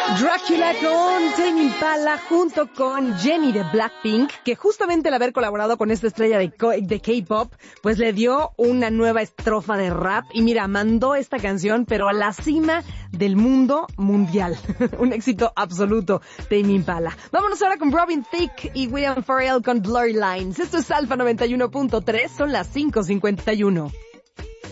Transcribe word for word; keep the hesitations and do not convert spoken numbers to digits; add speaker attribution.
Speaker 1: Drácula con Tame Impala junto con Jennie de Blackpink, que justamente al haber colaborado con esta estrella de, de K-pop, pues le dio una nueva estrofa de rap y mira, mandó esta canción pero a la cima del mundo mundial. Un éxito absoluto, Tame Impala. Vámonos ahora con Robin Thicke y William Pharrell con Blurry Lines. Esto es Alfa noventa y uno punto tres, son las cinco cincuenta y uno.